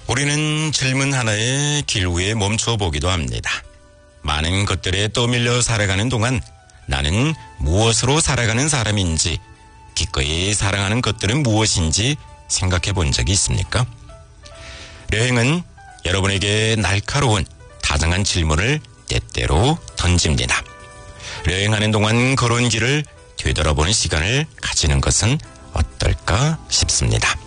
우리는 질문 하나에 길 위에 멈춰 보기도 합니다. 많은 것들에 떠밀려 살아가는 동안 나는 무엇으로 살아가는 사람인지, 기꺼이 사랑하는 것들은 무엇인지 생각해 본 적이 있습니까? 여행은 여러분에게 날카로운 다정한 질문을 때때로 던집니다. 여행하는 동안 걸어온 길을 되돌아보는 시간을 가지는 것은 어떨까 싶습니다.